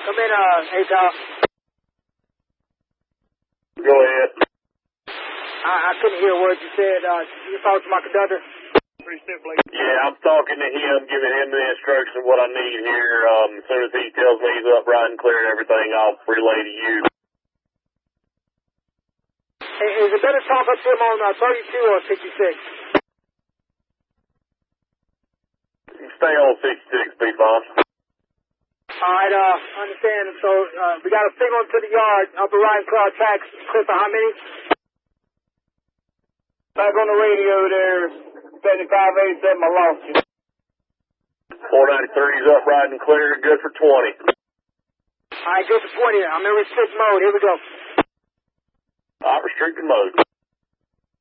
Come in, hey, Kyle. Go ahead. I couldn't hear a word you said. You talk to my conductor? Pretty simply. Yeah, I'm talking to him, giving him the instructions of what I need here. As soon as he tells me he's up, right, and clear and everything, I'll relay to you. Hey, is it better talk up to him on 32 or 66? Stay on 66, B-Bomb. All right, understand. So, we got a signal to the yard, upper right car tracks. Clip how many? Back on the radio there, 7587, I lost you. 493's up, riding clear, good for 20. All right, good for 20. I'm in restrict mode. Here we go. Restricted mode.